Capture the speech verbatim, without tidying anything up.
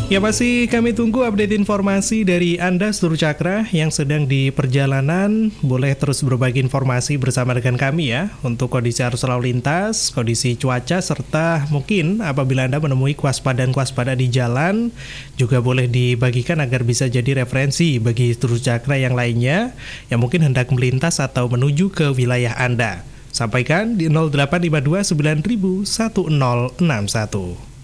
Ya, masih kami tunggu update informasi dari Anda seluruh cakra yang sedang di perjalanan. Boleh terus berbagi informasi bersama dengan kami ya, untuk kondisi arus lalu lintas, kondisi cuaca, serta mungkin apabila Anda menemui kewaspadaan-kewaspadaan di jalan, juga boleh dibagikan agar bisa jadi referensi bagi seluruh cakra yang lainnya yang mungkin hendak melintas atau menuju ke wilayah Anda. Sampaikan di nol delapan lima dua sembilan nol nol satu nol enam satu.